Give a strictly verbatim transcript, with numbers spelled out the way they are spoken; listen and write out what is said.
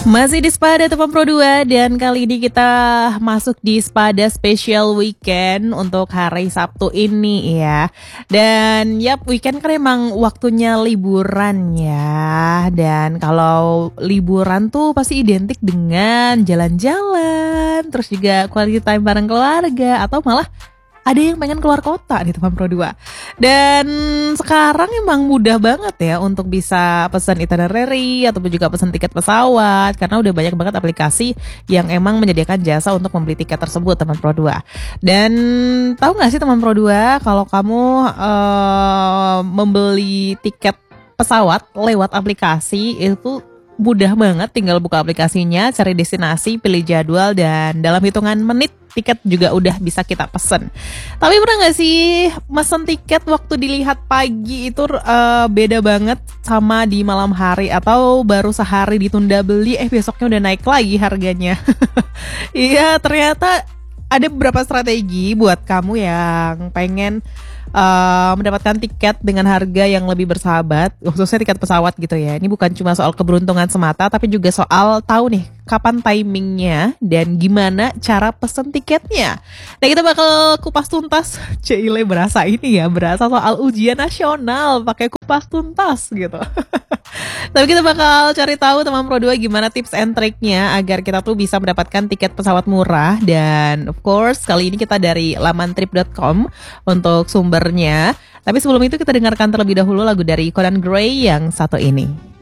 Masih di Spada Teman Pro dua dan kali ini kita masuk di Spada Special Weekend untuk hari Sabtu ini ya. Dan yap, weekend kan emang waktunya liburan ya. Dan kalau liburan tuh pasti identik dengan jalan-jalan, terus juga quality time bareng keluarga, atau malah ada yang pengen keluar kota di Teman Pro dua. Dan sekarang emang mudah banget ya untuk bisa pesan itinerary ataupun juga pesan tiket pesawat, karena udah banyak banget aplikasi yang emang menyediakan jasa untuk membeli tiket tersebut Teman Pro dua. Dan tahu gak sih Teman Pro dua, kalau kamu uh, membeli tiket pesawat lewat aplikasi itu mudah banget, tinggal buka aplikasinya, cari destinasi, pilih jadwal, dan dalam hitungan menit tiket juga udah bisa kita pesen. Tapi pernah gak sih mesen tiket waktu dilihat pagi itu uh, beda banget sama di malam hari, atau baru sehari ditunda beli, eh besoknya udah naik lagi harganya. Iya, ternyata ada beberapa strategi buat kamu yang pengen Uh, mendapatkan tiket dengan harga yang lebih bersahabat, khususnya tiket pesawat gitu ya. Ini bukan cuma soal keberuntungan semata, tapi juga soal tahu nih kapan timingnya dan gimana cara pesen tiketnya. Nah, kita bakal kupas tuntas. Cile berasa ini ya, berasa soal ujian nasional pakai kupas tuntas gitu. Tapi kita bakal cari tahu Teman Pro dua gimana tips and triknya agar kita tuh bisa mendapatkan tiket pesawat murah. Dan of course kali ini kita dari laman trip dot com untuk sumbernya. Tapi sebelum itu kita dengarkan terlebih dahulu lagu dari Conan Gray yang satu ini.